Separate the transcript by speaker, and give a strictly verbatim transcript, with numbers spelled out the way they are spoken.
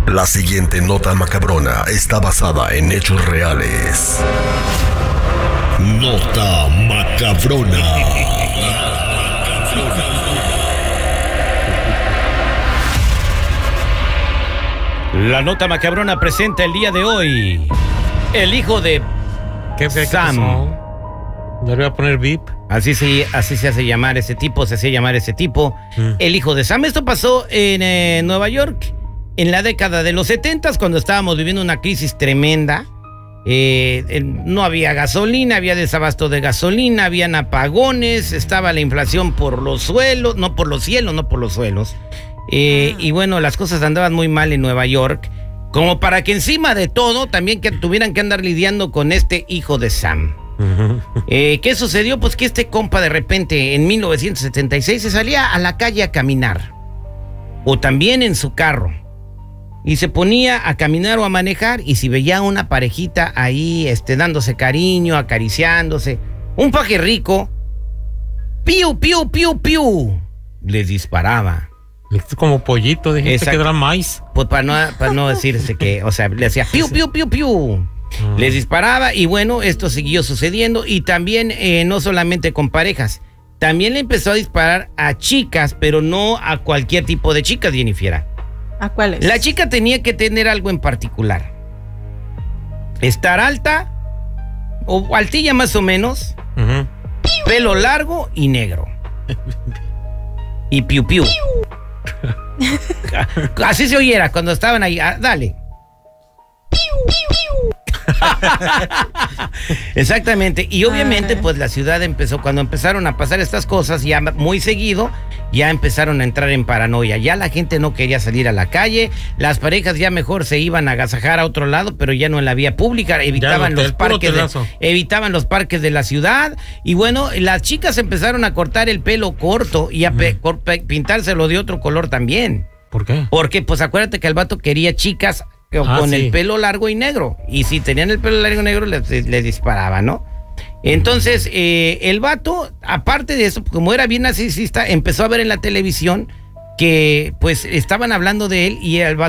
Speaker 1: La siguiente nota macabrona está basada en hechos reales. Nota macabrona.
Speaker 2: La nota macabrona presenta el día de hoy el hijo de
Speaker 3: ¿Qué fue?
Speaker 2: Sam.
Speaker 3: ¿Le voy a poner V I P?
Speaker 2: Así se, así se hace llamar ese tipo, se hace llamar ese tipo, mm. el hijo de Sam. Esto pasó en eh, Nueva York en la década de los setentas, cuando estábamos viviendo una crisis tremenda. Eh, eh, no había gasolina, había desabasto de gasolina, habían apagones, estaba la inflación por los suelos, no por los cielos, no por los suelos. Eh, y bueno, las cosas andaban muy mal en Nueva York, como para que encima de todo también que tuvieran que andar lidiando con este hijo de Sam. Eh, ¿Qué sucedió? Pues que este compa de repente en mil novecientos setenta y seis se salía a la calle a caminar, o también en su carro, y se ponía a caminar o a manejar, y si veía una parejita ahí este, dándose cariño, acariciándose, un paje rico, piu, piu, piu, piu, les disparaba.
Speaker 3: Es como pollito, dijiste que era maíz.
Speaker 2: Pues para no, para no decirse que, o sea, le hacía piu, piu, piu, piu. Mm. Les disparaba, y bueno, esto siguió sucediendo. Y también, eh, no solamente con parejas, también le empezó a disparar a chicas, pero no a cualquier tipo de chicas, Jennifer.
Speaker 4: ¿A cuáles?
Speaker 2: La chica tenía que tener algo en particular. Estar alta, o altilla más o menos, uh-huh. Pelo largo y negro. Y piu, piu. Así se oyera cuando estaban ahí. Ah, dale. Exactamente. Y obviamente pues la ciudad empezó, cuando empezaron a pasar estas cosas ya muy seguido, ya empezaron a entrar en paranoia. Ya la gente no quería salir a la calle, las parejas ya mejor se iban a agasajar a otro lado, pero ya no en la vía pública, evitaban los parques de, evitaban los parques de la ciudad. Y bueno, las chicas empezaron a cortar el pelo corto y a uh-huh. pe, pintárselo de otro color también.
Speaker 3: ¿Por qué?
Speaker 2: Porque pues acuérdate que el vato quería chicas Ah, con sí. el pelo largo y negro, y si tenían el pelo largo y negro les, les disparaba, ¿no? Entonces eh, el vato, aparte de eso, como era bien narcisista, empezó a ver en la televisión que pues estaban hablando de él, y el vato